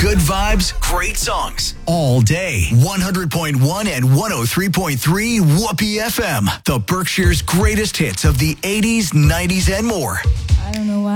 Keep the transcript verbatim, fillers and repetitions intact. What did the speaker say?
Good vibes, great songs. All day. one hundred point one and one oh three point three Whoopee F M. The Berkshire's greatest hits of the eighties, nineties, and more. I don't know why.